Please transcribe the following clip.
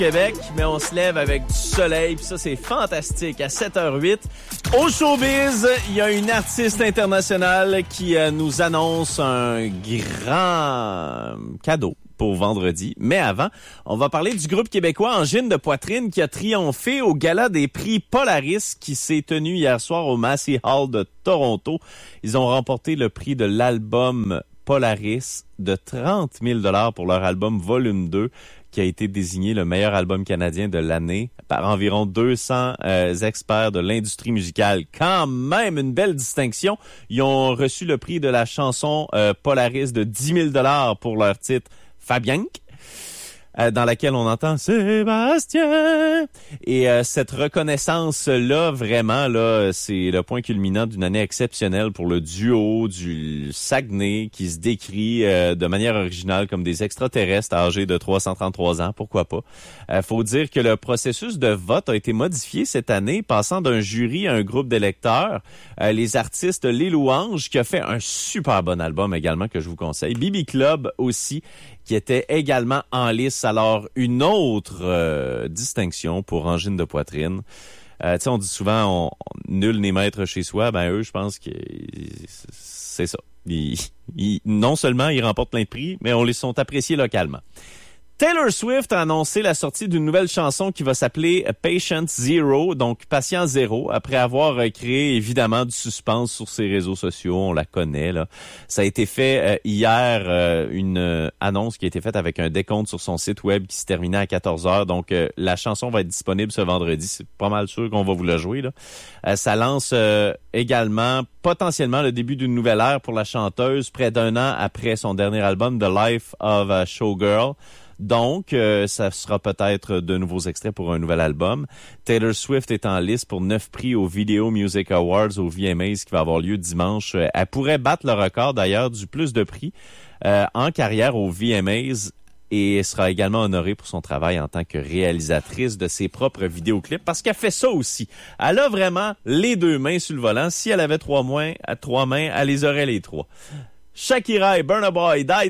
Québec, mais on se lève avec du soleil, puis ça, c'est fantastique. À 7h08, au showbiz, il y a une artiste internationale qui nous annonce un grand cadeau pour vendredi. Mais avant, on va parler du groupe québécois Angine de Poitrine qui a triomphé au gala des prix Polaris qui s'est tenu hier soir au Massey Hall de Toronto. Ils ont remporté le prix de l'album Polaris de 30 000 $ pour leur album Volume 2 qui a été désigné le meilleur album canadien de l'année par environ 200 experts de l'industrie musicale. Quand même une belle distinction. Ils ont reçu le prix de la chanson Polaris de 10 000 $ pour leur titre Fabien, dans laquelle on entend Sébastien. Et cette reconnaissance-là, vraiment, là, c'est le point culminant d'une année exceptionnelle pour le duo du Saguenay qui se décrit de manière originale comme des extraterrestres âgés de 333 ans. Pourquoi pas? Faut dire que le processus de vote a été modifié cette année, passant d'un jury à un groupe d'électeurs. Les artistes Les Louanges, qui a fait un super bon album également que je vous conseille. Bibi Club aussi, qui était également en lice. Alors, une autre distinction pour Angine de Poitrine. Tu sais, on dit souvent, nul n'est maître chez soi. Ben eux, je pense que c'est ça. Non seulement ils remportent plein de prix, mais on les sont appréciés localement. Taylor Swift a annoncé la sortie d'une nouvelle chanson qui va s'appeler Patient Zero, donc Patient Zéro, après avoir créé évidemment du suspense sur ses réseaux sociaux. On la connaît, là. Ça a été fait hier, une annonce qui a été faite avec un décompte sur son site web qui se terminait à 14h. Donc, la chanson va être disponible ce vendredi. C'est pas mal sûr qu'on va vous la jouer, là. Ça lance également potentiellement le début d'une nouvelle ère pour la chanteuse près d'un an après son dernier album, The Life of a Showgirl. Donc, ça sera peut-être de nouveaux extraits pour un nouvel album. Taylor Swift est en liste pour 9 prix aux Video Music Awards, au VMAs, qui va avoir lieu dimanche. Elle pourrait battre le record, d'ailleurs, du plus de prix en carrière aux VMAs et sera également honorée pour son travail en tant que réalisatrice de ses propres vidéoclips, parce qu'elle fait ça aussi. Elle a vraiment les deux mains sur le volant. Si elle avait trois mains, elle les aurait les trois. Shakira et Burna Boy, Die